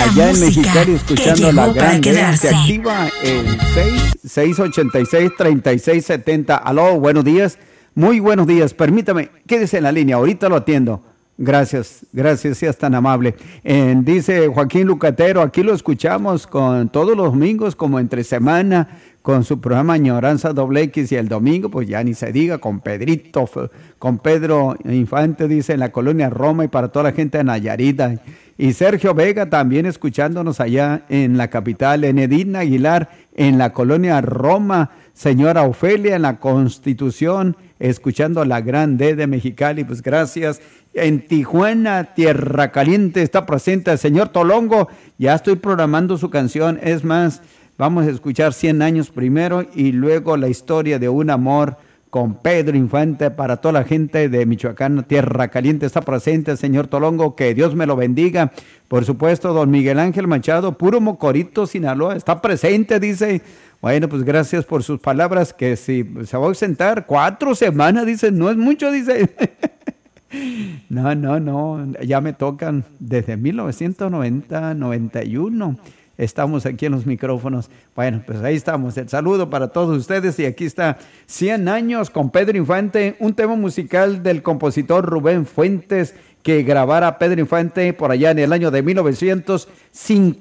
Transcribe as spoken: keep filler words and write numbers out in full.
allá en Mexicali, escuchando la gran D. Se activa el seis ochenta y seis, treinta y seis setenta. Aló, buenos días. Muy buenos días. Permítame, quédese en la línea. Ahorita lo atiendo. Gracias, gracias, seas tan amable. Eh, dice Joaquín Lucatero, aquí lo escuchamos con todos los domingos, como entre semana, con su programa Añoranza Doble X, y el domingo, pues ya ni se diga, con Pedrito, con Pedro Infante, dice, en la colonia Roma, y para toda la gente de Nayarita. Y Sergio Vega también escuchándonos allá en la capital, en Edina Aguilar, en la colonia Roma, señora Ofelia en la Constitución, escuchando la gran D de Mexicali, pues gracias. En Tijuana, Tierra Caliente, está presente el señor Tolongo. Ya estoy programando su canción. Es más, vamos a escuchar cien años primero y luego la historia de un amor con Pedro Infante. Para toda la gente de Michoacán, Tierra Caliente, está presente el señor Tolongo. Que Dios me lo bendiga. Por supuesto, don Miguel Ángel Machado, puro Mocorito, Sinaloa, está presente, dice. Bueno, pues gracias por sus palabras, que si se va a ausentar cuatro semanas, dice, no es mucho, dice. No, no, no, ya me tocan desde mil novecientos noventa, noventa y uno. Estamos aquí en los micrófonos. Bueno, pues ahí estamos. El saludo para todos ustedes. Y aquí está cien años con Pedro Infante, un tema musical del compositor Rubén Fuentes, que grabara Pedro Infante por allá en el año de mil novecientos cincuenta.